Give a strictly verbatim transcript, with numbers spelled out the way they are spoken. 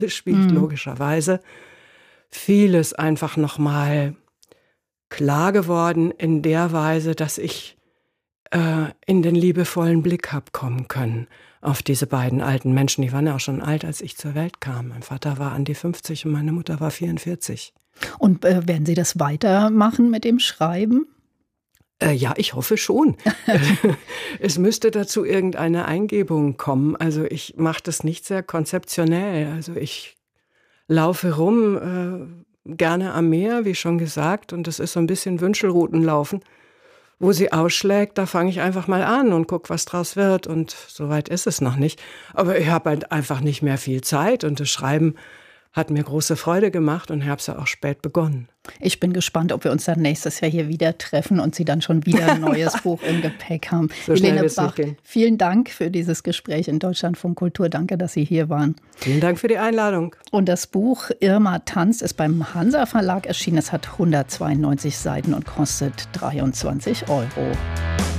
spielt, Mhm. logischerweise. Vieles einfach nochmal klar geworden in der Weise, dass ich äh, in den liebevollen Blick habe kommen können auf diese beiden alten Menschen. Die waren ja auch schon alt, als ich zur Welt kam. Mein Vater war an die fünfzig und meine Mutter war vierundvierzig. Und äh, werden Sie das weitermachen mit dem Schreiben? Äh, ja, ich hoffe schon. Es müsste dazu irgendeine Eingebung kommen. Also ich mache das nicht sehr konzeptionell. Also ich laufe rum, äh, gerne am Meer, wie schon gesagt. Und das ist so ein bisschen Wünschelroutenlaufen. Wo sie ausschlägt, da fange ich einfach mal an und gucke, was draus wird. Und so weit ist es noch nicht. Aber ich habe halt einfach nicht mehr viel Zeit. Und das Schreiben hat mir große Freude gemacht und habe es ja auch spät begonnen. Ich bin gespannt, ob wir uns dann nächstes Jahr hier wieder treffen und Sie dann schon wieder ein neues Buch im Gepäck haben. So schnell Helene wird's Bach, nicht gehen. vielen Dank für dieses Gespräch in Deutschlandfunk Kultur. Danke, dass Sie hier waren. Vielen Dank für die Einladung. Und das Buch Irma tanzt ist beim Hansa Verlag erschienen. Es hat hundertzweiundneunzig Seiten und kostet dreiundzwanzig Euro.